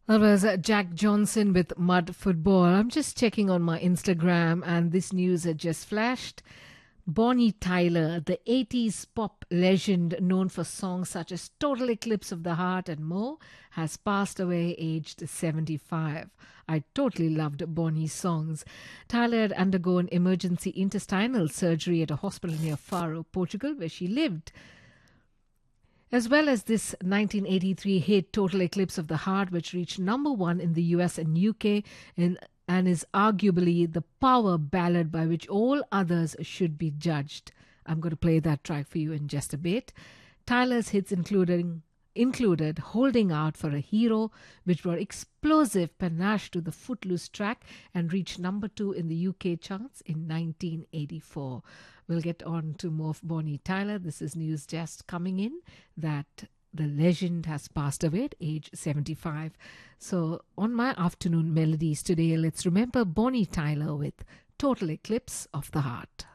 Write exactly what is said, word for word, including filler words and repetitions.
That was uh, Jack Johnson with Mud Football. I'm just checking on my Instagram and this news had just flashed. Bonnie Tyler, the eighties pop legend known for songs such as Total Eclipse of the Heart and more, has passed away aged seventy-five. I totally loved Bonnie's songs. Tyler had undergone emergency intestinal surgery at a hospital near Faro, Portugal, where she lived. As well as this nineteen eighty-three hit Total Eclipse of the Heart, which reached number one in the U S and U K and, and is arguably the power ballad by which all others should be judged. I'm going to play that track for you in just a bit. Tyler's hits including included Holding Out for a Hero, which brought explosive panache to the Footloose track and reached number two in the U K charts in nineteen eighty-four. We'll get on to more of Bonnie Tyler. This is news just coming in that the legend has passed away at age seventy-five. So on my afternoon melodies today, let's remember Bonnie Tyler with Total Eclipse of the Heart.